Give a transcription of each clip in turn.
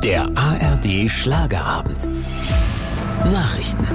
Der ARD Schlagerabend. Nachrichten.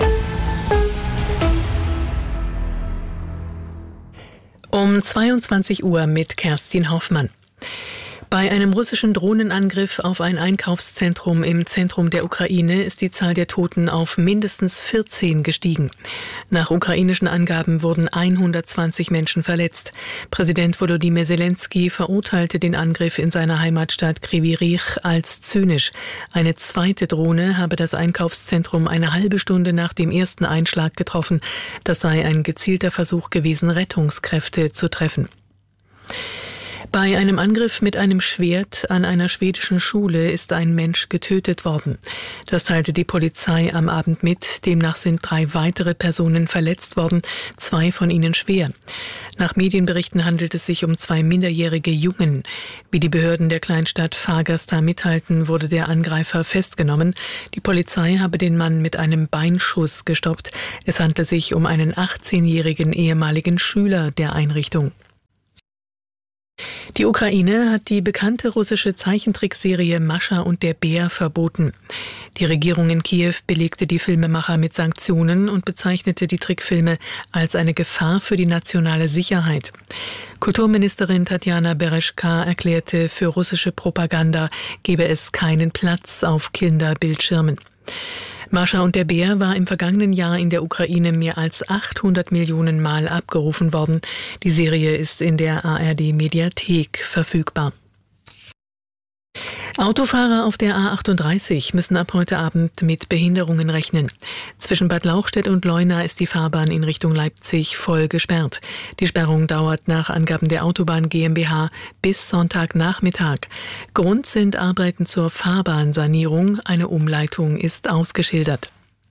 Um 22 Uhr mit Kerstin Hoffmann. Bei einem russischen Drohnenangriff auf ein Einkaufszentrum im Zentrum der Ukraine ist die Zahl der Toten auf mindestens 14 gestiegen. Nach ukrainischen Angaben wurden 120 Menschen verletzt. Präsident Volodymyr Zelensky verurteilte den Angriff in seiner Heimatstadt Kryvyi Rih als zynisch. Eine zweite Drohne habe das Einkaufszentrum eine halbe Stunde nach dem ersten Einschlag getroffen. Das sei ein gezielter Versuch gewesen, Rettungskräfte zu treffen. Bei einem Angriff mit einem Schwert an einer schwedischen Schule ist ein Mensch getötet worden. Das teilte die Polizei am Abend mit. Demnach sind 3 weitere Personen verletzt worden, 2 von ihnen schwer. Nach Medienberichten handelt es sich um 2 minderjährige Jungen. Wie die Behörden der Kleinstadt Fagersta mitteilten, wurde der Angreifer festgenommen. Die Polizei habe den Mann mit einem Beinschuss gestoppt. Es handle sich um einen 18-jährigen ehemaligen Schüler der Einrichtung. Die Ukraine hat die bekannte russische Zeichentrickserie Mascha und der Bär verboten. Die Regierung in Kiew belegte die Filmemacher mit Sanktionen und bezeichnete die Trickfilme als eine Gefahr für die nationale Sicherheit. Kulturministerin Tatjana Bereshka erklärte, für russische Propaganda gebe es keinen Platz auf Kinderbildschirmen. Mascha und der Bär war im vergangenen Jahr in der Ukraine mehr als 800 Millionen Mal abgerufen worden. Die Serie ist in der ARD-Mediathek verfügbar. Autofahrer auf der A38 müssen ab heute Abend mit Behinderungen rechnen. Zwischen Bad Lauchstädt und Leuna ist die Fahrbahn in Richtung Leipzig voll gesperrt. Die Sperrung dauert nach Angaben der Autobahn GmbH bis Sonntagnachmittag. Grund sind Arbeiten zur Fahrbahnsanierung. Eine Umleitung ist ausgeschildert.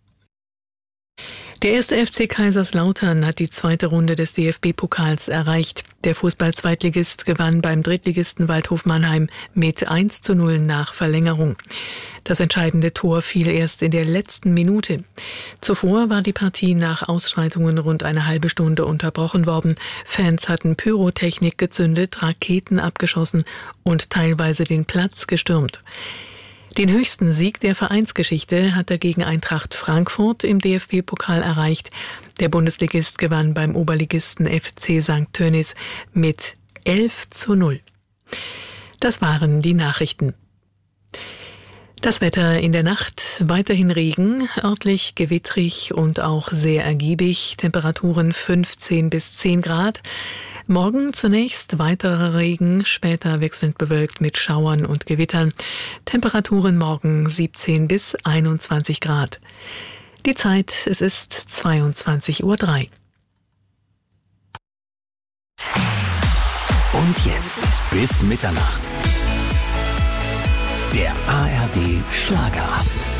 Der 1. FC Kaiserslautern hat die zweite Runde des DFB-Pokals erreicht. Der Fußball-Zweitligist gewann beim Drittligisten Waldhof Mannheim mit 1:0 nach Verlängerung. Das entscheidende Tor fiel erst in der letzten Minute. Zuvor war die Partie nach Ausschreitungen rund eine halbe Stunde unterbrochen worden. Fans hatten Pyrotechnik gezündet, Raketen abgeschossen und teilweise den Platz gestürmt. Den höchsten Sieg der Vereinsgeschichte hat er gegen Eintracht Frankfurt im DFB-Pokal erreicht. Der Bundesligist gewann beim Oberligisten FC St. Tönnies mit 11:0. Das waren die Nachrichten. Das Wetter in der Nacht: weiterhin Regen, örtlich gewittrig und auch sehr ergiebig. Temperaturen 15 bis 10 Grad. Morgen zunächst weiterer Regen, später wechselnd bewölkt mit Schauern und Gewittern. Temperaturen morgen 17 bis 21 Grad. Die Zeit, es ist 22:03 Uhr. Und jetzt bis Mitternacht. Der ARD Schlagerabend.